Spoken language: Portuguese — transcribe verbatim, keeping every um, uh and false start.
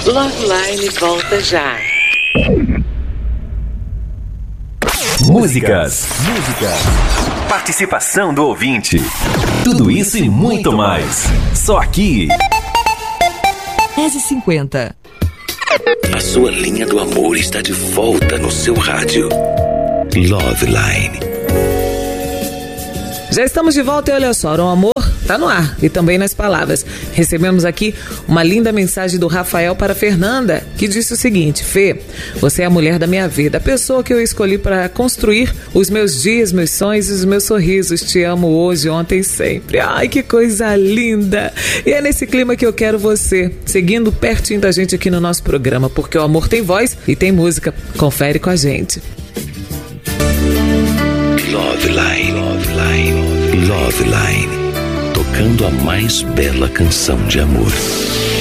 Loveline volta já. Músicas, músicas, participação do ouvinte. Tudo isso e muito mais. Só aqui. dez e cinquenta. A sua linha do amor está de volta no seu rádio. Loveline. Já estamos de volta e olha só, o amor tá no ar e também nas palavras. Recebemos aqui uma linda mensagem do Rafael para Fernanda, que disse o seguinte: Fê, você é a mulher da minha vida, a pessoa que eu escolhi para construir os meus dias, meus sonhos e os meus sorrisos. Te amo hoje, ontem e sempre. Ai, que coisa linda! E é nesse clima que eu quero você, seguindo pertinho da gente aqui no nosso programa, porque o amor tem voz e tem música. Confere com a gente. Loveline, Loveline, Loveline. Tocando a mais bela canção de amor.